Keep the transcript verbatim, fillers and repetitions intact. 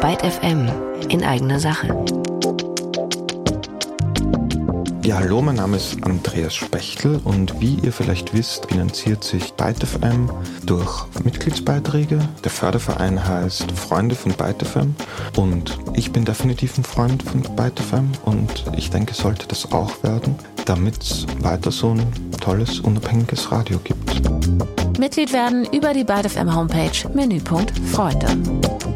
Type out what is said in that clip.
Byte F M in eigener Sache. Ja, hallo, mein Name ist Andreas Spechtel und wie ihr vielleicht wisst, finanziert sich Byte F M durch Mitgliedsbeiträge. Der Förderverein heißt Freunde von Byte F M und ich bin definitiv ein Freund von Byte F M und ich denke, sollte das auch werden, damit es weiter so ein tolles, unabhängiges Radio gibt. Mitglied werden über die Byte F M Homepage, Menüpunkt Freunde.